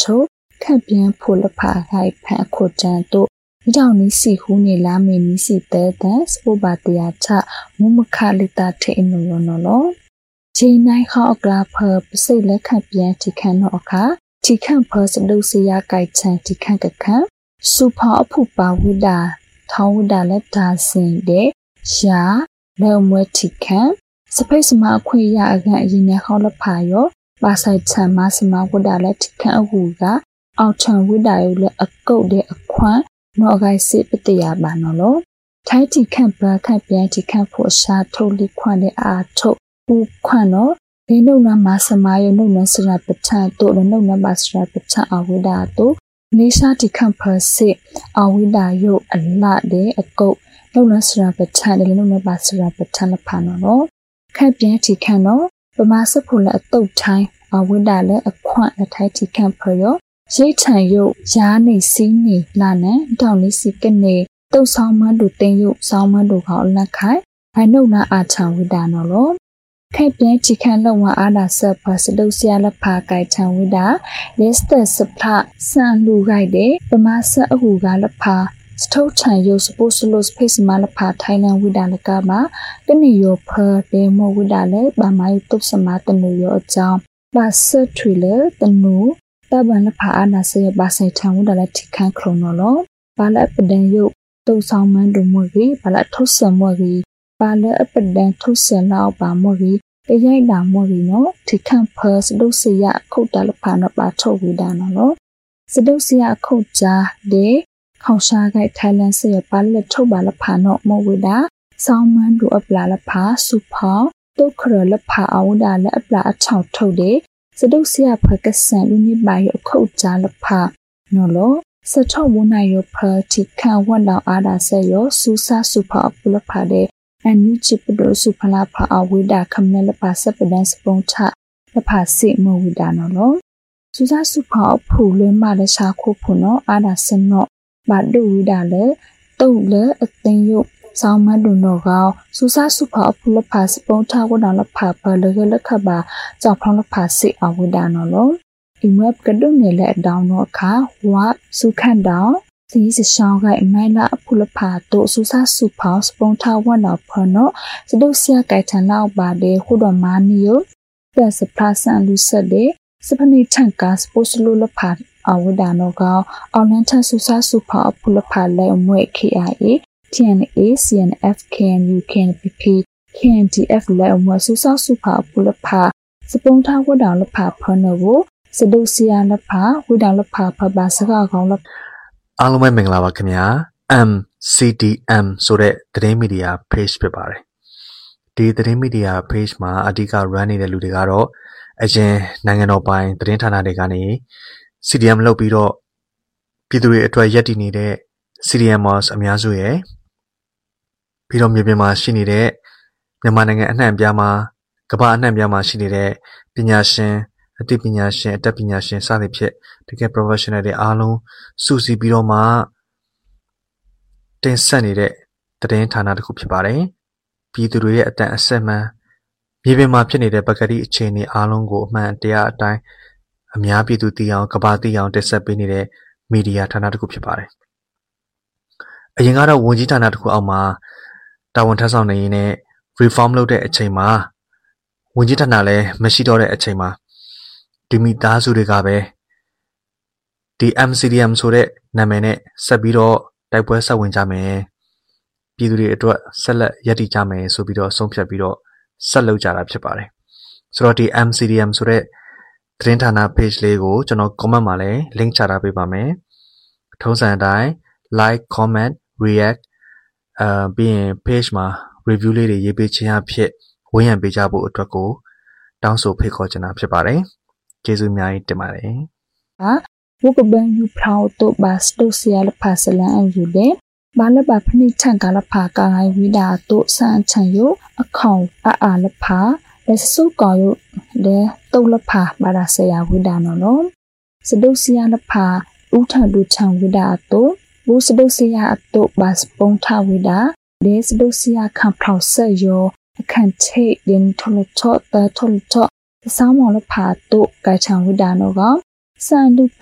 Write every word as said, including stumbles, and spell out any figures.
ထုတ်ခန့်ပြန်ဖို့လဖာခိုင်ဖန်ခုတန်တို့ဒီကြောင့်နီးစီဟူနေလာမင်းနီးစီတဲတန်စပိုဘာတရာချမုမခလိတာထေနုရောနော်လောဂျင်းနိုင်ခေါအကလာဖပစိတ်လက်ခန့်ပြန်တီခန့်တော့အခါတီခန့်ဖစဒုစီယာကြိုက်ချန်တီခန့်ကခန့်စူဖာအဖူပါဝိဒါထောင်းဝိဒါလက်ဒါစင်တဲ့ရှာလဲမွဲတီခန့်စပိတ်စမအခွင့်ရအကန်အရင်နဲ့ခေါလဖာရောပါဆိုင်ချန်မစမဝိဒါလက်တီခန့်အဟူကအောက်ထံဝိဒါရုလက်အကုတ်တဲ့အခွန့်နော်ဂိုင်စစ်ပတရပါနော်လို့ထိုင်းတီခန့်ပါခန့်ပြန်တီခန့်ဖို့ရှာထုတ်လိခွန့်တဲ့အာထုတ်ဥခွန့်နော်ဒီနုနမစမယနုနစရပချန်တို့နုနမစရပချန်အဝိဒါတို့နေရှာတီခန့်ဖစစ်အဝိဒါယုအလတဲ့အကုတ်နုနစရပချန်တဲ့နုနမစရပချန်လဖာနော်နော်ခန့်ပြန်တီခန့်နော်ပမာစဖို့လက်အတုတ်ထိုင်းအဝိဒါလည်းအခွန့်အထိုင်းတီခန့်ဖရောရိတ်ထံယုတ်ရားနေစီးနေလာနဲ့တောင်လေးစီကနေတုတ်ဆောင်မန်းတို့တင်ယုတ်ဆောင်မန်းတို့ခေါလက်ခိုင်ဘိုင်နုနာအာချံဝိဒါနော်လို့ခိုက်ပြန်ချီခန့်လုံဝအာနာဆပ်ပါစဒုစီယာလဖာကိုင်ချံဝိဒါလက်စတစဖလာစန်လူဂိုက်တဲ့ပမာဆက်အဟူကလဖာစထုတ်ချံယုတ်စပိုစလိုစဖေးစမလဖာထိုင်လန်ဝိဒါလကမှာကနေယောဖာဒေမိုဝိဒါလေဘာမိုင်တုပ်စမတနူယောအကြောင်းပါဆက်ထရီလေတနူတဘန်လဖာအနာစေဘာဆိုင်ထံဝဒလက်ထိခန့်ခလုံးနော်လောဘာလက်ပဒန်ယုတ်တုံဆောင်မန်းတို့မွေကြီးဘာလက်ထုတ်ဆံမွေကြီးဘာလက်အပဒန်ထုတ်ဆံလောက်ပါမွေကြီးတရိုက်တာမွေကြီးနော်ထိခန့်ဖာစဒုစီယခုတ်တလဖာနော်ပါထုတ်ဝိဒါနော်လောစဒုစီယခုတ်ကြတဲ့ခေါရှားခိုက်ထိုင်လန်စေဘာလက်ထုတ်ပါလဖာနော်မဝိဒါဆောင်းမန်းတို့အပလာလဖာစုဖောင်းတုတ်ခရလဖာအဝဒါလက်အပလာအချောက်ထုတ်တဲ့စဒုစီယဖကဆန်လူနိပါယခုတ်ကြလဖာနော်လောစထောဝနာယဖတိခဝတ်လောင်အားဒါဆက်ရောစူးစာစုဖပလဖာတဲ့အန်နီချစ်ပဒိုစုဖလာဖာအဝိဒါခမနလပါစပဒန်စပုံချလဖာစိမဝိဒါနော်လောစူးစာစုဖဖူလွဲမလရှာခုဖုနော်အားဒါစနော့ဘာဒူဝိဒါလေတုတ်လေအသိယုတ်ဆောင်းမဒုနောကောစူးစာစုဖအဖလဖာစပုံထဝဒါလဖာပလကလခပါကြောက်ဖောင်းလဖာစိအဝိဒါနော်လောအီမပ်ကဒုနေလေအဒေါင်းနောခါဝါစုခန့်တောင်စီစရှောင်းခိုင်မိုင်လာအဖလဖာတို့စူးစာစုဖစပုံထဝနာဖနောစဒုဆရာကိုင်ထန်လောက်ပါတဲ့ခုတော်မာနီယသက်စပလဆန်လူဆက်တဲ့စပနိထန်ကာစပိုစလူလဖာအဝိဒါနောကောအောင်လန်ထဆူးစာစုဖအဖလဖာလဲအမွေ K I A T N A C N F K N U K N P P K N T F လဲအမွေစူးစာစုဖအဖလဖာစပုံထဝဒါလဖာဖနောကိုစဒုစီယာလဖာဝိဒါလဖာဖဘာစကားကောင်းလအားလုံးပဲမင်္ဂလာပါခင်ဗျာ M C D M ဆိုတဲ့သတင်းမီဒီယာ page ဖြစ်ပါတယ်ဒီသတင်းမီဒီယာ page မှာအဓိက run နေတဲ့လူတွေကတော့အရင်နိုင်ငံတော်ပိုင်သတင်းဌာနတွေကနေ C D M လုပ်ပြီးတော့ပြည်သူတွေအတွက်ရည်တည်နေတဲ့ C D Mers အများစုရယ်ပြီးတော့မြေပြင်မှာရှိနေတဲ့မြန်မာနိုင်ငံအနှံ့အပြားမှာကမ္ဘာအနှံ့အပြားမှာရှိနေတဲ့ပညာရှင်အသိပညာရှင်အတတ်ပညာရှင်စသဖြင့်တကယ် professional တွေအားလုံးစုစည်းပြီးတော့မှတင်ဆက်နေတဲ့သတင်းဌာနတစ်ခုဖြစ်ပါတယ်ပြည်သူတွေရဲ့အတန်အဆက်မှန်မြေပြင်မှာဖြစ်နေတဲ့ပကတိအခြေအနေအားလုံးကိုအမှန်တရားအတိုင်းအများပြည်သူသိအောင်ကမ္ဘာသိအောင်တင်ဆက်ပေးနေတဲ့မီဒီယာဌာနတစ်ခုဖြစ်ပါတယ်အရင်ကတော့ဝန်ကြီးဌာနတစ်ခုအောက်မှာတာဝန်ထမ်းဆောင်နေရင်းနဲ့ reform လုပ်တဲ့အချိန်မှာဝန်ကြီးဌာနလည်းမရှိတော့တဲ့အချိန်မှာဒီမိသားစုတွေကပဲဒီ M C D M ဆိုတဲ့နာမည်နဲ့ဆက်ပြီးတော့တိုက်ပွဲဆက်ဝင်ကြမယ်ပြည်သူတွေအတွက်ဆက်လက်ရည်တည်ကြမယ်ဆိုပြီးတော့ဆုံးဖြတ်ပြီးတော့ဆက်လုပ်ကြတာဖြစ်ပါတယ်ဆိုတော့ဒီ M C D M ဆိုတဲ့သတင်းဌာန page လေးကိုကျွန်တော် comment မှာလည်း link ချထားပေးပါမယ်ထုံးစံအတိုင်း like comment react အာပြီးရင် page မှာ review လေးတွေရေးပေးခြင်းအဖြစ်ဝန်းရံပေးကြဖို့အတွက်ကိုတောင်းဆိုဖိတ်ခေါ်ချင်တာဖြစ်ပါတယ်ကျေးဇူးအများကြီးတင်ပါတယ်ဟာဝကဘန်ယူဖရောတိုဘတ်စတိုဆီယာလဖာဆလန်အယူတဲ့ဘာလဘဖနိချန်ကလဖာကာငိုင်ဝိဒါတိုဆန်ချန်ယအခေါင်အာအာလဖာလက်စုကောယတဲ့တုတ်လဖာဘာသာဆရာဝိဒါနော်နော်စဒုဆီယာလဖာဥထဒုချန်ဝိဒါတိုဘူစဒုဆီယာတိုဘတ်ပုံထဝိဒါဒေစဒုဆီယာခံဖလောက်ဆက်ယောအခန့်ချိတ်ရင်ထလချော့တထလချော့ဆောင်းမော်လဖာတိုကိုင်ချန်ဝိဒါနော်ကစန်ဒု